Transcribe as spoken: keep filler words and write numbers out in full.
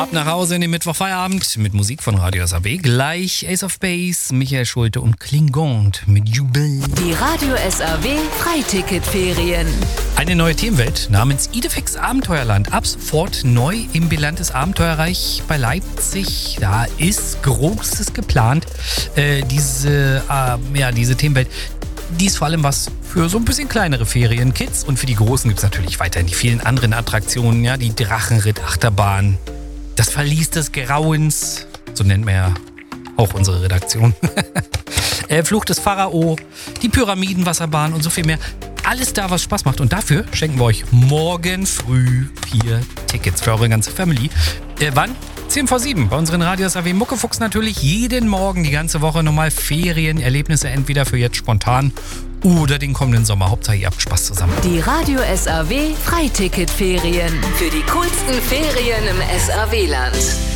Ab nach Hause in den Mittwochfeierabend mit Musik von Radio S A W. Gleich Ace of Base, Michael Schulte und Klingond mit Jubel. Die Radio S A W Freiticketferien. Eine neue Themenwelt namens Idefix Abenteuerland. Ab sofort neu im Bilantes Abenteuerreich bei Leipzig. Da ist Großes geplant. Äh, diese, äh, ja, diese Themenwelt, die ist vor allem was für so ein bisschen kleinere Ferienkids. Und für die Großen gibt es natürlich weiterhin die vielen anderen Attraktionen. Ja, die Drachenritt-Achterbahn, das Verlies des Grauens, so nennt man ja auch unsere Redaktion. äh, Fluch des Pharao, die Pyramidenwasserbahn und so viel mehr. Alles da, was Spaß macht. Und dafür schenken wir euch morgen früh vier Tickets für eure ganze Family. Äh, wann? zehn vor sieben bei unseren Radio S A W Muckefuchs natürlich jeden Morgen die ganze Woche nochmal Ferienerlebnisse, entweder für jetzt spontan oder den kommenden Sommer. Hauptsache ihr habt Spaß zusammen. Die Radio S A W Freiticketferien. Für die coolsten Ferien im S A W-Land.